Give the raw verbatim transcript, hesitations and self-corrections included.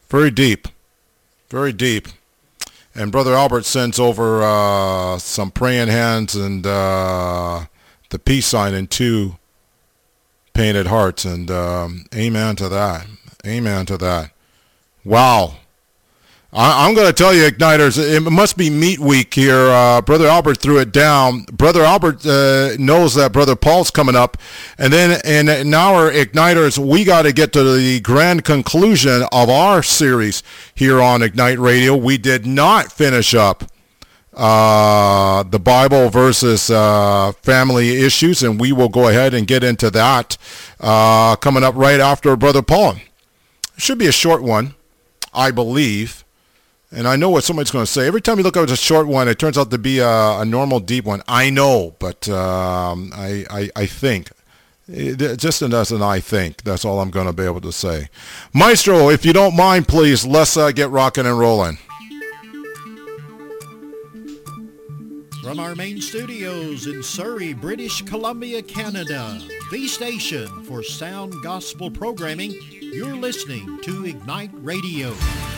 Very deep. Very deep. And Brother Albert sends over uh, some praying hands and uh, the peace sign and two painted hearts. And um, amen to that. Amen to that. Wow. I, I'm going to tell you, Igniters, it must be meat week here. Uh, Brother Albert threw it down. Brother Albert uh, knows that Brother Paul's coming up. And then in, in our Igniters, we got to get to the grand conclusion of our series here on Ignite Radio. We did not finish up uh, the Bible versus uh, family issues, and we will go ahead and get into that uh, coming up right after Brother Paul. It should be a short one, I believe. And I know what somebody's going to say. Every time you look at a short one, it turns out to be a, a normal deep one. I know, but um, I, I, I think. It, just as an I think. That's all I'm going to be able to say. Maestro, if you don't mind, please, let's uh, get rocking and rolling. From our main studios in Surrey, British Columbia, Canada, the station for sound gospel programming, you're listening to Ignite Radio.